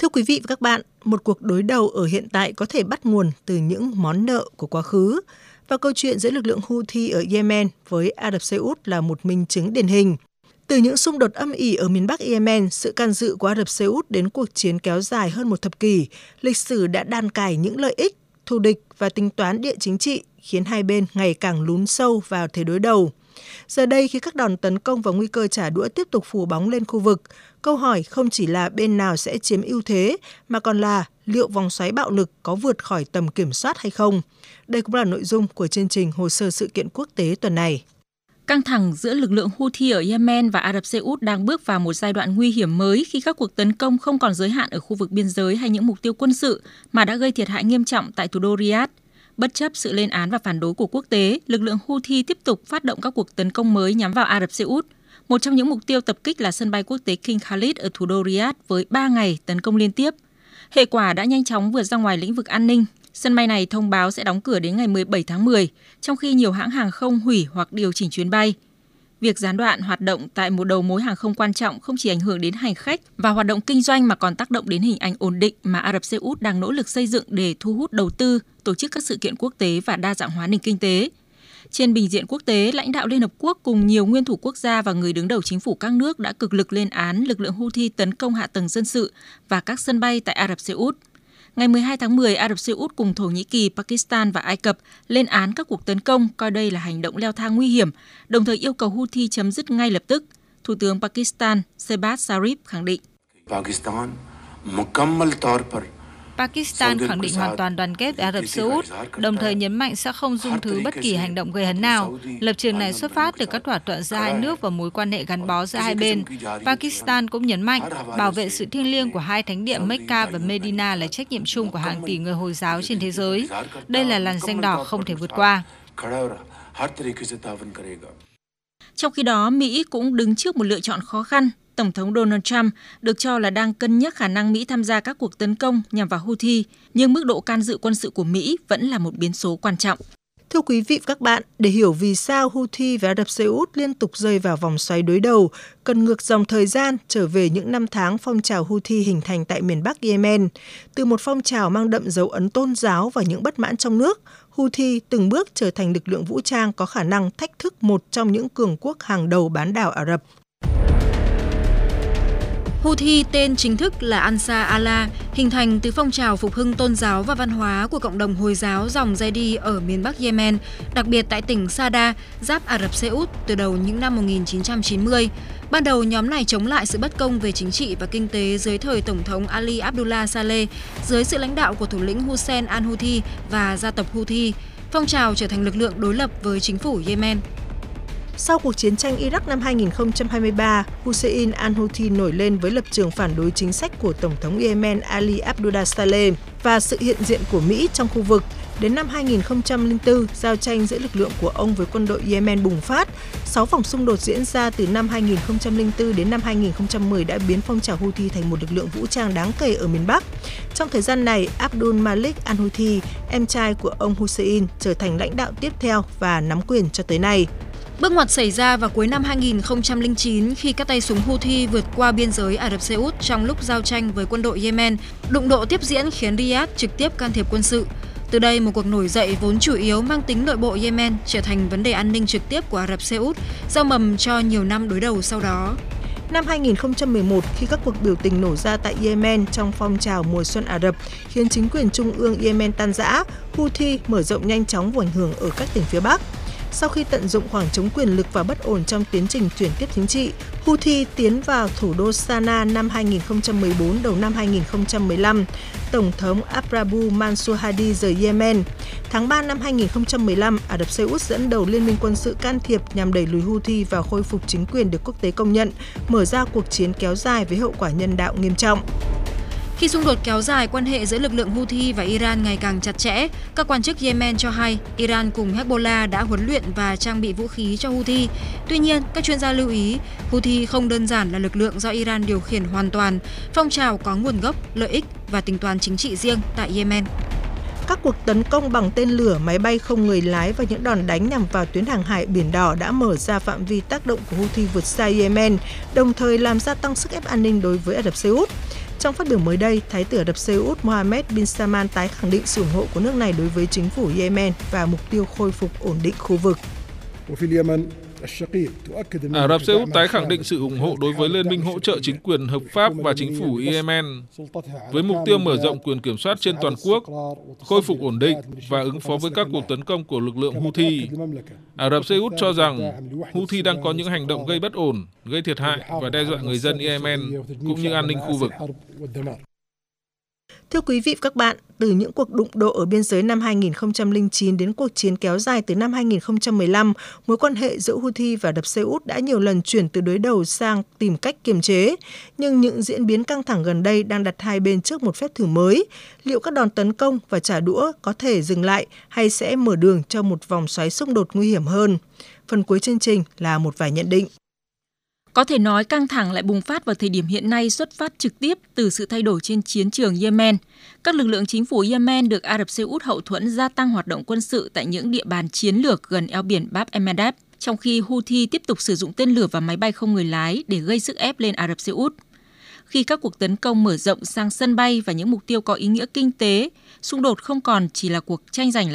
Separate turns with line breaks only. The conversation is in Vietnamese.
Thưa quý vị và các bạn, một cuộc đối đầu ở hiện tại có thể bắt nguồn từ những món nợ của quá khứ. Và câu chuyện giữa lực lượng Houthi ở Yemen với Ả Rập Xê Út là một minh chứng điển hình. Từ những xung đột âm ỉ ở miền Bắc Yemen, sự can dự của Ả Rập Xê Út đến cuộc chiến kéo dài hơn một thập kỷ, lịch sử đã đan cài những lợi ích, thù địch và tính toán địa chính trị khiến hai bên ngày càng lún sâu vào thế đối đầu. Giờ đây khi các đòn tấn công và nguy cơ trả đũa tiếp tục phủ bóng lên khu vực, câu hỏi không chỉ là bên nào sẽ chiếm ưu thế, mà còn là liệu vòng xoáy bạo lực có vượt khỏi tầm kiểm soát hay không. Đây cũng là nội dung của chương trình Hồ sơ sự kiện quốc tế tuần này.
Căng thẳng giữa lực lượng Houthi ở Yemen và Ả Rập Xê Út đang bước vào một giai đoạn nguy hiểm mới khi các cuộc tấn công không còn giới hạn ở khu vực biên giới hay những mục tiêu quân sự mà đã gây thiệt hại nghiêm trọng tại thủ đô Riyadh. Bất chấp sự lên án và phản đối của quốc tế, lực lượng Houthi tiếp tục phát động các cuộc tấn công mới nhắm vào Ả Rập Xê Út. Một trong những mục tiêu tập kích là sân bay quốc tế King Khalid ở thủ đô Riyadh với 3 ngày tấn công liên tiếp. Hệ quả đã nhanh chóng vượt ra ngoài lĩnh vực an ninh. Sân bay này thông báo sẽ đóng cửa đến ngày 17 tháng 10, trong khi nhiều hãng hàng không hủy hoặc điều chỉnh chuyến bay. Việc gián đoạn hoạt động tại một đầu mối hàng không quan trọng không chỉ ảnh hưởng đến hành khách và hoạt động kinh doanh mà còn tác động đến hình ảnh ổn định mà Ả Rập Xê Út đang nỗ lực xây dựng để thu hút đầu tư, tổ chức các sự kiện quốc tế và đa dạng hóa nền kinh tế. Trên bình diện quốc tế, lãnh đạo Liên Hợp Quốc cùng nhiều nguyên thủ quốc gia và người đứng đầu chính phủ các nước đã cực lực lên án lực lượng Houthi tấn công hạ tầng dân sự và các sân bay tại Ả Rập Xê Út. Ngày 12 tháng 10, Ả Rập Xê Út cùng Thổ Nhĩ Kỳ, Pakistan và Ai Cập lên án các cuộc tấn công, coi đây là hành động leo thang nguy hiểm, đồng thời yêu cầu Houthi chấm dứt ngay lập tức. Thủ tướng Pakistan Shehbaz Sharif khẳng định.
Pakistan khẳng định hoàn toàn đoàn kết với Ả Rập Xê Út, đồng thời nhấn mạnh sẽ không dung thứ bất kỳ hành động gây hấn nào. Lập trường này xuất phát từ các thỏa thuận giữa hai nước và mối quan hệ gắn bó giữa hai bên. Pakistan cũng nhấn mạnh bảo vệ sự thiêng liêng của hai thánh địa Mecca và Medina là trách nhiệm chung của hàng tỷ người Hồi giáo trên thế giới. Đây là làn ranh đỏ không thể vượt qua.
Trong khi đó, Mỹ cũng đứng trước một lựa chọn khó khăn. Tổng thống Donald Trump được cho là đang cân nhắc khả năng Mỹ tham gia các cuộc tấn công nhằm vào Houthi, nhưng mức độ can dự quân sự của Mỹ vẫn là một biến số quan trọng.
Thưa quý vị và các bạn, để hiểu vì sao Houthi và Ả Rập Xê Út liên tục rơi vào vòng xoáy đối đầu, cần ngược dòng thời gian trở về những năm tháng phong trào Houthi hình thành tại miền Bắc Yemen. Từ một phong trào mang đậm dấu ấn tôn giáo và những bất mãn trong nước, Houthi từng bước trở thành lực lượng vũ trang có khả năng thách thức một trong những cường quốc hàng đầu bán đảo Ả Rập.
Houthi tên chính thức là Ansar Allah, hình thành từ phong trào phục hưng tôn giáo và văn hóa của cộng đồng Hồi giáo dòng Zaidi ở miền Bắc Yemen, đặc biệt tại tỉnh Sada, giáp Ả Rập Xê Út từ đầu những năm 1990. Ban đầu, nhóm này chống lại sự bất công về chính trị và kinh tế dưới thời Tổng thống Ali Abdullah Saleh, dưới sự lãnh đạo của thủ lĩnh Hussein al-Houthi và gia tộc Houthi. Phong trào trở thành lực lượng đối lập với chính phủ Yemen.
Sau cuộc chiến tranh Iraq năm 2023, Hussein al-Houthi nổi lên với lập trường phản đối chính sách của Tổng thống Yemen Ali Abdullah Saleh và sự hiện diện của Mỹ trong khu vực. Đến năm 2004, giao tranh giữa lực lượng của ông với quân đội Yemen bùng phát. 6 vòng xung đột diễn ra từ năm 2004 đến năm 2010 đã biến phong trào Houthi thành một lực lượng vũ trang đáng kể ở miền Bắc. Trong thời gian này, Abdul Malik al-Houthi, em trai của ông Hussein, trở thành lãnh đạo tiếp theo và nắm quyền cho tới nay.
Bước ngoặt xảy ra vào cuối năm 2009 khi các tay súng Houthi vượt qua biên giới Ả Rập Xê Út trong lúc giao tranh với quân đội Yemen. Đụng độ tiếp diễn khiến Riyadh trực tiếp can thiệp quân sự. Từ đây, một cuộc nổi dậy vốn chủ yếu mang tính nội bộ Yemen trở thành vấn đề an ninh trực tiếp của Ả Rập Xê Út, gieo mầm cho nhiều năm đối đầu sau đó.
Năm 2011, khi các cuộc biểu tình nổ ra tại Yemen trong phong trào mùa xuân Ả Rập khiến chính quyền trung ương Yemen tan rã, Houthi mở rộng nhanh chóng vùng ảnh hưởng ở các tỉnh phía Bắc. Sau khi tận dụng khoảng trống quyền lực và bất ổn trong tiến trình chuyển tiếp chính trị, Houthi tiến vào thủ đô Sanaa năm 2014 đầu năm 2015. Tổng thống Abrabu Mansur Hadi rời Yemen. Tháng 3 năm 2015, Ả Rập Xê Út dẫn đầu liên minh quân sự can thiệp nhằm đẩy lùi Houthi và khôi phục chính quyền được quốc tế công nhận, mở ra cuộc chiến kéo dài với hậu quả nhân đạo nghiêm trọng.
Khi xung đột kéo dài, quan hệ giữa lực lượng Houthi và Iran ngày càng chặt chẽ. Các quan chức Yemen cho hay Iran cùng Hezbollah đã huấn luyện và trang bị vũ khí cho Houthi. Tuy nhiên, các chuyên gia lưu ý, Houthi không đơn giản là lực lượng do Iran điều khiển hoàn toàn. Phong trào có nguồn gốc, lợi ích và tính toán chính trị riêng tại Yemen.
Các cuộc tấn công bằng tên lửa, máy bay không người lái và những đòn đánh nhằm vào tuyến hàng hải Biển Đỏ đã mở ra phạm vi tác động của Houthi vượt xa Yemen, đồng thời làm gia tăng sức ép an ninh đối với Ả Rập Xê Út. Trong phát biểu mới đây, Thái tử Ả Rập Xê Út Mohammed bin Salman tái khẳng định sự ủng hộ của nước này đối với chính phủ Yemen và mục tiêu khôi phục ổn định khu vực.
Ả Rập Xê Út tái khẳng định sự ủng hộ đối với Liên minh hỗ trợ chính quyền hợp pháp và chính phủ Yemen với mục tiêu mở rộng quyền kiểm soát trên toàn quốc, khôi phục ổn định và ứng phó với các cuộc tấn công của lực lượng Houthi. Ả Rập Xê Út cho rằng Houthi đang có những hành động gây bất ổn, gây thiệt hại và đe dọa người dân Yemen cũng như an ninh khu vực.
Thưa quý vị và các bạn, từ những cuộc đụng độ ở biên giới năm 2009 đến cuộc chiến kéo dài từ năm 2015, mối quan hệ giữa Houthi và Ả Rập Xê Út đã nhiều lần chuyển từ đối đầu sang tìm cách kiềm chế. Nhưng những diễn biến căng thẳng gần đây đang đặt hai bên trước một phép thử mới. Liệu các đòn tấn công và trả đũa có thể dừng lại hay sẽ mở đường cho một vòng xoáy xung đột nguy hiểm hơn? Phần cuối chương trình là một vài nhận định.
Có thể nói căng thẳng lại bùng phát vào thời điểm hiện nay xuất phát trực tiếp từ sự thay đổi trên chiến trường Yemen. Các lực lượng chính phủ Yemen được Ả Rập Xê Út hậu thuẫn gia tăng hoạt động quân sự tại những địa bàn chiến lược gần eo biển Bab el-Mandeb, trong khi Houthi tiếp tục sử dụng tên lửa và máy bay không người lái để gây sức ép lên Ả Rập Xê Út. Khi các cuộc tấn công mở rộng sang sân bay và những mục tiêu có ý nghĩa kinh tế, xung đột không còn chỉ là cuộc tranh giành